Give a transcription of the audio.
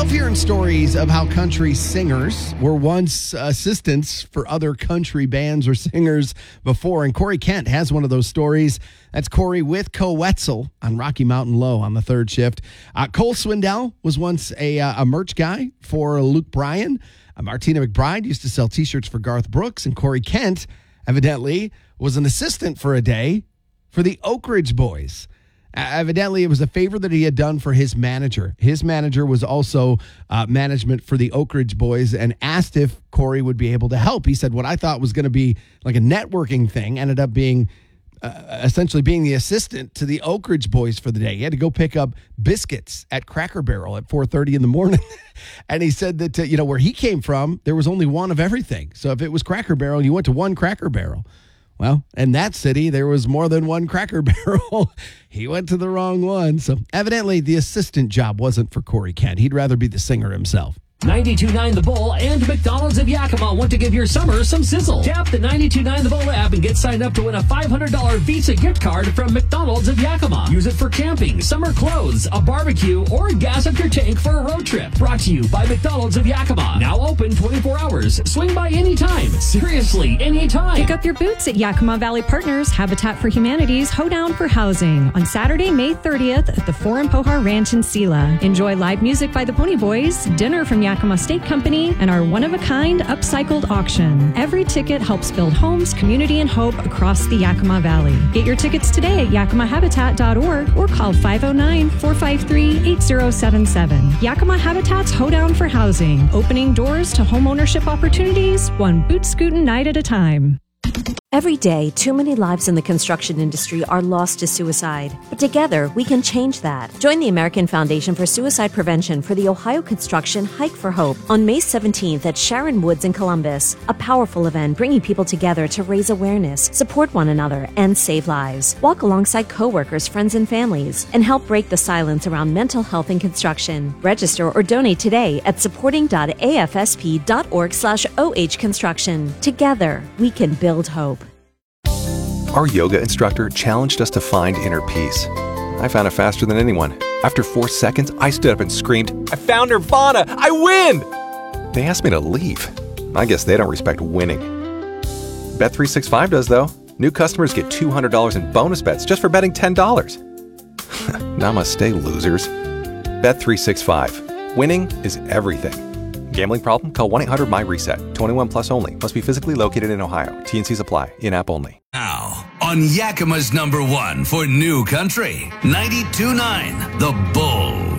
love hearing stories of how country singers were once assistants for other country bands or singers before. And Corey Kent has one of those stories. That's Corey with Coetzel on Rocky Mountain Low on the third shift. Cole Swindell was once a merch guy for Luke Bryan. Martina McBride used to sell T-shirts for Garth Brooks. And Corey Kent, evidently, was an assistant for a day for the Oak Ridge Boys. Evidently, it was a favor that he had done for his manager. His manager was also management for the Oak Ridge Boys and asked if Corey would be able to help. He said what I thought was going to be like a networking thing ended up being essentially being the assistant to the Oak Ridge Boys for the day. He had to go pick up biscuits at Cracker Barrel at 4:30 in the morning. And he said that, where he came from, there was only one of everything. So if it was Cracker Barrel, you went to one Cracker Barrel. Well, in that city, there was more than one Cracker Barrel. He went to the wrong one. So evidently, the assistant job wasn't for Corey Kent. He'd rather be the singer himself. 92.9 The Bull and McDonald's of Yakima want to give your summer some sizzle. Tap the 92.9 The Bull app and get signed up to win a $500 Visa gift card from McDonald's of Yakima. Use it for camping, summer clothes, a barbecue, or gas up your tank for a road trip. Brought to you by McDonald's of Yakima. Now open 24 hours. Swing by anytime. Seriously, anytime. Pick up your boots at Yakima Valley Partners Habitat for Humanity's Hoedown for Housing on Saturday, May 30th at the Foreign Pohar Ranch in Sela. Enjoy live music by the Pony Boys, dinner from Yakima State Company, and our one-of-a-kind upcycled auction. Every ticket helps build homes, community, and hope across the Yakima Valley. Get your tickets today at yakimahabitat.org or call 509-453-8077. Yakima Habitat's Hoedown for Housing, opening doors to homeownership opportunities, one boot scootin' night at a time. Every day, too many lives in the construction industry are lost to suicide. But together, we can change that. Join the American Foundation for Suicide Prevention for the Ohio Construction Hike for Hope on May 17th at Sharon Woods in Columbus. A powerful event bringing people together to raise awareness, support one another, and save lives. Walk alongside coworkers, friends, and families, and help break the silence around mental health in construction. Register or donate today at supporting.afsp.org/ohconstruction. Together, we can build hope. Our yoga instructor challenged us to find inner peace. I found it faster than anyone. After 4 seconds, I stood up and screamed, "I found Nirvana! I win!" They asked me to leave. I guess they don't respect winning. Bet365 does, though. New customers get $200 in bonus bets just for betting $10. Namaste, losers. Bet365. Winning is everything. Gambling problem? Call 1-800-MY-RESET. 21 plus only. Must be physically located in Ohio. T&Cs apply. In-app only. Now, on Yakima's #1 for new country, 92.9 The Bull.